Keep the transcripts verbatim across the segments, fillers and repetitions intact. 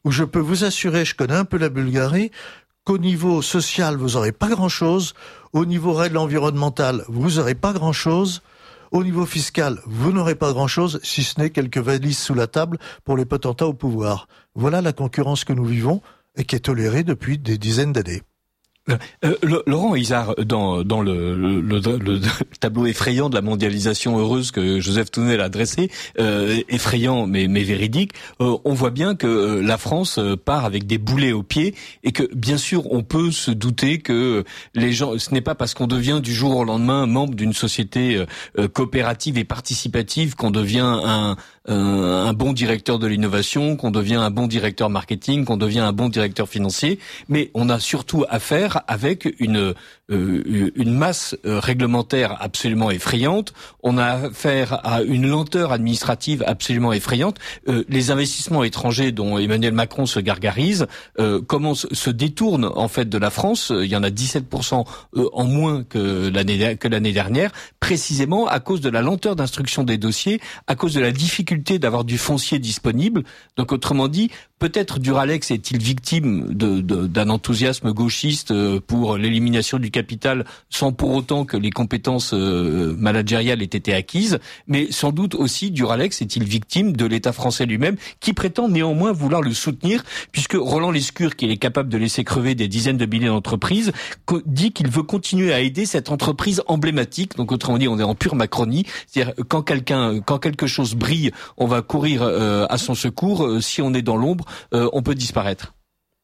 où je peux vous assurer, je connais un peu la Bulgarie, qu'au niveau social, vous n'aurez pas grand-chose, au niveau règles environnementales, vous n'aurez pas grand-chose, au niveau fiscal, vous n'aurez pas grand-chose, si ce n'est quelques valises sous la table pour les potentats au pouvoir. Voilà la concurrence que nous vivons et qui est tolérée depuis des dizaines d'années. Euh, Laurent Izard, dans, dans le, le, le, le tableau effrayant de la mondialisation heureuse que Joseph Tounnel a dressé, euh, effrayant mais, mais véridique, euh, on voit bien que euh, la France euh, part avec des boulets aux pieds et que bien sûr on peut se douter que les gens, ce n'est pas parce qu'on devient du jour au lendemain membre d'une société euh, coopérative et participative qu'on devient un, un, un bon directeur de l'innovation, qu'on devient un bon directeur marketing, qu'on devient un bon directeur financier, mais on a surtout affaire avec une euh, une masse euh, réglementaire absolument effrayante. On a affaire à une lenteur administrative absolument effrayante. Euh, les investissements étrangers dont Emmanuel Macron se gargarise euh, commencent se détournent en fait de la France. Il y en a dix-sept pour cent euh, en moins que l'année que l'année dernière, précisément à cause de la lenteur d'instruction des dossiers, à cause de la difficulté d'avoir du foncier disponible. Donc autrement dit, peut-être Duralex est-il victime de, de, d'un enthousiasme gauchiste pour l'élimination du capital sans pour autant que les compétences managériales aient été acquises, mais sans doute aussi Duralex est-il victime de l'État français lui-même qui prétend néanmoins vouloir le soutenir puisque Roland Lescure, qui est capable de laisser crever des dizaines de milliers d'entreprises, dit qu'il veut continuer à aider cette entreprise emblématique. Donc autrement dit, on est en pure Macronie, c'est-à-dire quand quelqu'un, quand quelque chose brille, on va courir euh, à son secours. Si on est dans l'ombre, euh, on peut disparaître.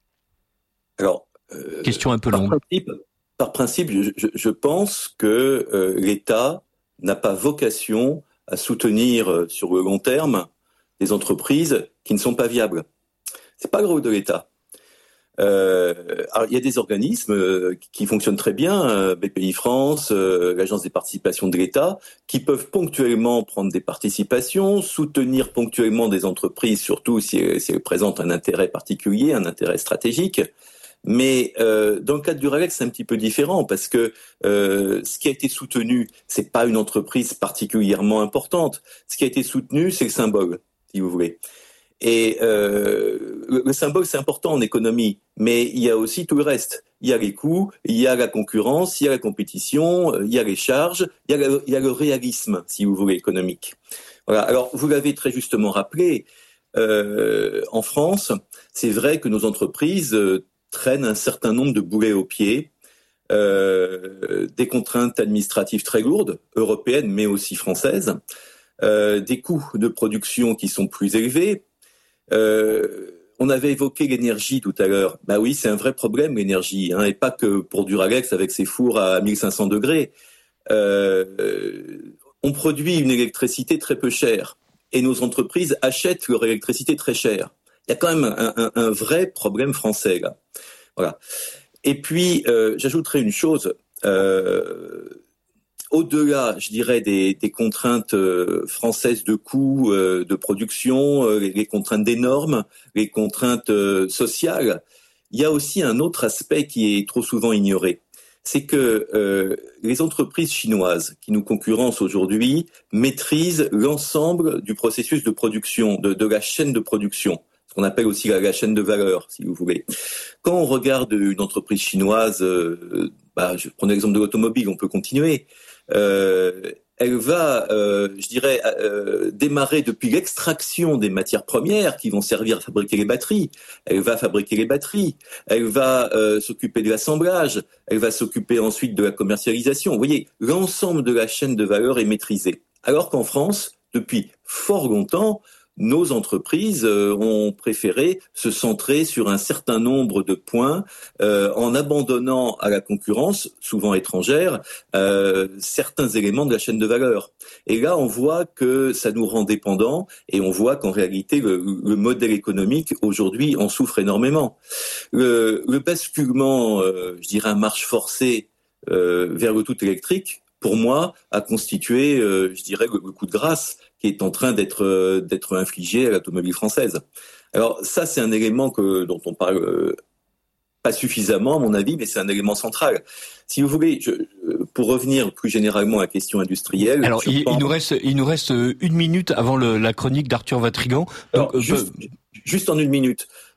Alors, euh, question un peu par longue. Principe, par principe, je, je, je pense que euh, l'État n'a pas vocation à soutenir euh, sur le long terme des entreprises qui ne sont pas viables. C'est pas le rôle de l'État. Euh, alors, il y a des organismes euh, qui fonctionnent très bien, euh, B P I France, euh, l'Agence des participations de l'État, qui peuvent ponctuellement prendre des participations, soutenir ponctuellement des entreprises, surtout si, si elles présentent un intérêt particulier, un intérêt stratégique. Mais euh, dans le cas de Duralex, c'est un petit peu différent parce que euh, ce qui a été soutenu, c'est pas une entreprise particulièrement importante. Ce qui a été soutenu, c'est le symbole, si vous voulez. Et euh, le symbole, c'est important en économie, mais il y a aussi tout le reste. Il y a les coûts, il y a la concurrence, il y a la compétition, il y a les charges, il y a le, il y a le réalisme, si vous voulez, économique. Voilà. Alors, vous l'avez très justement rappelé, euh, en France, c'est vrai que nos entreprises euh, traînent un certain nombre de boulets aux pieds, euh, des contraintes administratives très lourdes, européennes, mais aussi françaises, euh, des coûts de production qui sont plus élevés. Euh, on avait évoqué l'énergie tout à l'heure. Bah oui, c'est un vrai problème l'énergie, hein, et pas que pour Duralex avec ses fours à mille cinq cents degrés. Euh, on produit une électricité très peu chère et nos entreprises achètent leur électricité très chère. Il y a quand même un, un, un vrai problème français là. Voilà. Et puis euh, j'ajouterai une chose. Euh, Au-delà, je dirais, des, des contraintes euh, françaises de coûts, euh, de production, euh, les, les contraintes des normes, les contraintes euh, sociales, il y a aussi un autre aspect qui est trop souvent ignoré. C'est que euh, les entreprises chinoises qui nous concurrencent aujourd'hui maîtrisent l'ensemble du processus de production, de, de la chaîne de production, ce qu'on appelle aussi la, la chaîne de valeur, si vous voulez. Quand on regarde une entreprise chinoise, euh, bah, je prends l'exemple de l'automobile, on peut continuer. Euh, elle va, euh, je dirais, euh, démarrer depuis l'extraction des matières premières qui vont servir à fabriquer les batteries. Elle va fabriquer les batteries. Elle va euh, s'occuper de l'assemblage. Elle va s'occuper ensuite de la commercialisation. Vous voyez, l'ensemble de la chaîne de valeur est maîtrisé. Alors qu'en France, depuis fort longtemps, nos entreprises euh, ont préféré se centrer sur un certain nombre de points euh, en abandonnant à la concurrence, souvent étrangère, euh, certains éléments de la chaîne de valeur. Et là, on voit que ça nous rend dépendants et on voit qu'en réalité, le, le modèle économique, aujourd'hui, en souffre énormément. Le, le basculement, euh, je dirais, à marche forcée euh, vers le tout électrique, pour moi, a constitué, euh, je dirais, le, le coup de grâce qui est en train d'être euh, d'être infligé à l'automobile française. Alors ça, c'est un élément que dont on parle euh, pas suffisamment, à mon avis, mais c'est un élément central. Si vous voulez, je, pour revenir plus généralement à la question industrielle... Alors, il, pense... il, nous reste, il nous reste une minute avant le, la chronique d'Arthur Vatrigan. Alors, Donc, juste, euh, juste en une minute.